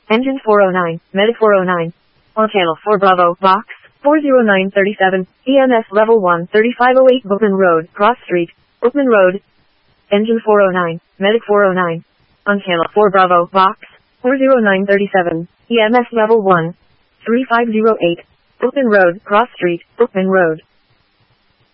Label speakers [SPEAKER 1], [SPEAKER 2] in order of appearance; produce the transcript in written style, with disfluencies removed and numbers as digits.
[SPEAKER 1] Engine 409, Medic 409. On channel 4 Bravo, Box 40937, EMS Level 1, 3508 Bookman Road, Cross Street, Bookman Road. Engine 409, Medic 409. On channel 4 Bravo, Box 40937, EMS Level 1, 3508, Bookman Road, Cross Street, Bookman Road.